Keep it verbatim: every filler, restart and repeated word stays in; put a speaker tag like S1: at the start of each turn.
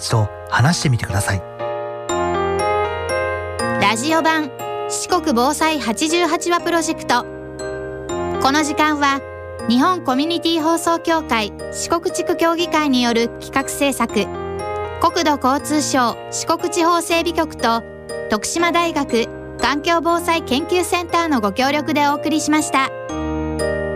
S1: ちと話してみてください。
S2: ラジオ版四国防災はちじゅうはちわプロジェクト。この時間は日本コミュニティ放送協会四国地区協議会による企画制作、国土交通省四国地方整備局と徳島大学環境防災研究センターのご協力でお送りしました。